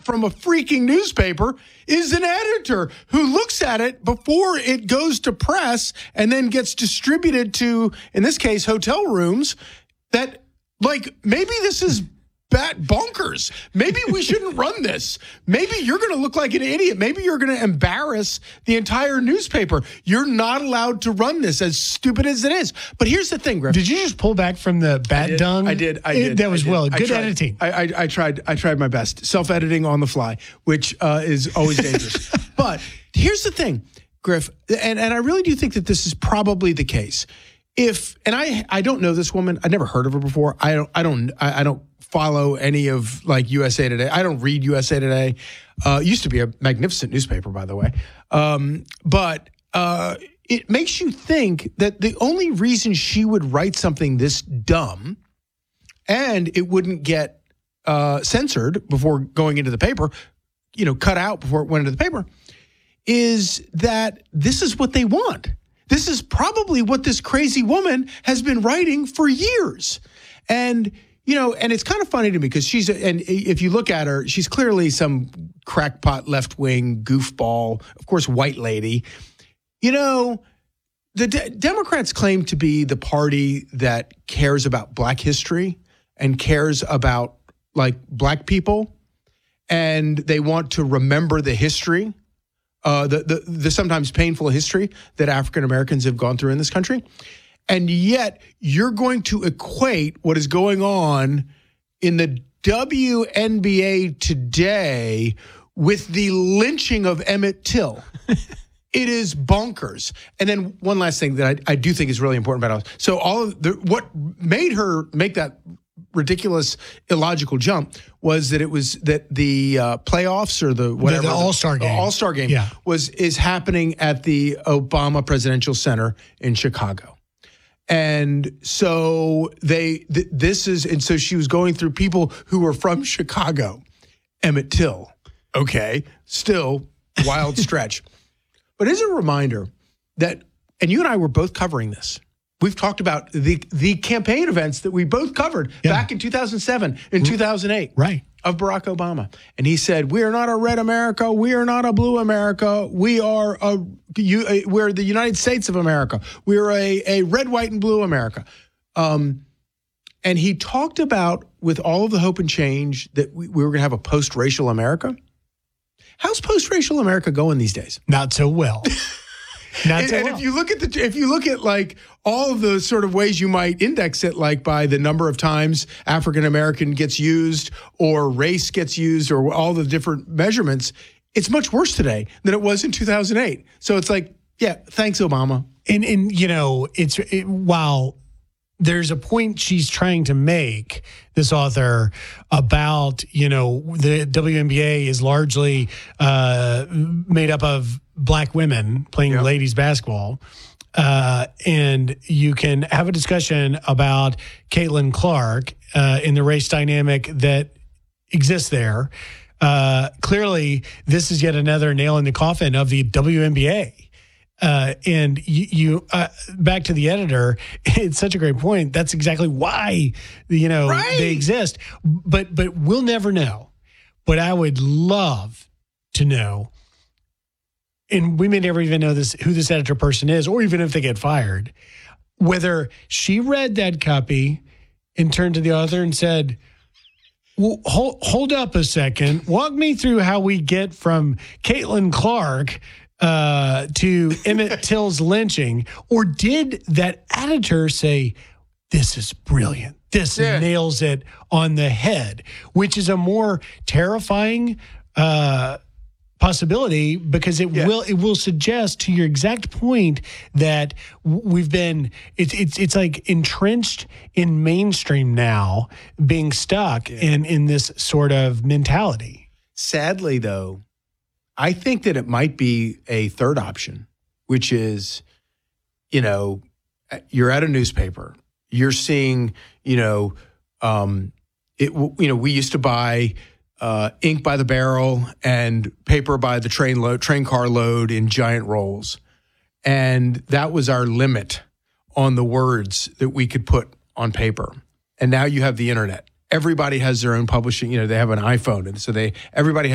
from a freaking newspaper is an editor who looks at it before it goes to press and then gets distributed to, in this case, hotel rooms. That, like, maybe this is bonkers. Maybe we shouldn't run this. Maybe you're going to look like an idiot. Maybe you're going to embarrass the entire newspaper. You're not allowed to run this, as stupid as it is. But here's the thing, Griff. Did you just pull back from the bat dung? I did. That was good editing. I tried my best. Self-editing on the fly, which is always dangerous. But here's the thing, Griff, and I really do think that this is probably the case. I don't know this woman. I've never heard of her before. I don't follow any of like USA Today. I don't read USA Today. Used to be a magnificent newspaper, by the way. But it makes you think that the only reason she would write something this dumb and it wouldn't get censored before going into the paper, cut out before it went into the paper, is that this is what they want. This is probably what this crazy woman has been writing for years. And and it's kind of funny to me because and if you look at her, she's clearly some crackpot left-wing goofball, of course, white lady. The Democrats claim to be the party that cares about Black history and cares about, like, Black people, and they want to remember the history, the sometimes painful history that African Americans have gone through in this country. And yet you're going to equate what is going on in the WNBA today with the lynching of Emmett Till. It is bonkers. And then one last thing that I do think is really important about us. So what made her make that ridiculous, illogical jump was that it was that the playoffs or the whatever, the All-Star game, is happening at the Obama Presidential Center in Chicago. And so so she was going through people who were from Chicago. Emmett Till. Okay. Still wild stretch. But as a reminder that, and you and I were both covering this. We've talked about the campaign events that we both covered back in 2007 and 2008. Right. Of Barack Obama. And he said, we are not a red America. We are not a blue America. We're the United States of America. We're a red, white, and blue America. And he talked about, with all of the hope and change, that we were going to have a post-racial America. How's post-racial America going these days? Not so well. And if you look at like all of the sort of ways you might index it, like by the number of times African American gets used or race gets used or all the different measurements, it's much worse today than it was in 2008. So it's like, yeah, thanks, Obama. And while there's a point she's trying to make, this author, about, the WNBA is largely made up of Black women playing ladies basketball. And you can have a discussion about Caitlin Clark in the race dynamic that exists there. Clearly, this is yet another nail in the coffin of the WNBA. And you back to the editor, it's such a great point. That's exactly why, they exist. But we'll never know. But I would love to know, and we may never even know who this editor person is, or even if they get fired, whether she read that copy and turned to the author and said, well, hold up a second. Walk me through how we get from Caitlin Clark to Emmett Till's lynching. Or did that editor say, this is brilliant, this nails it on the head, which is a more terrifying possibility, because it will suggest, to your exact point, that we've been it's like entrenched in mainstream now, being stuck in this sort of mentality. Sadly, though, I think that it might be a third option, which is, you're at a newspaper, you're seeing, we used to buy ink by the barrel and paper by the train car load in giant rolls. And that was our limit on the words that we could put on paper. And now you have the internet. Everybody has their own publishing, they have an iPhone. And so everybody has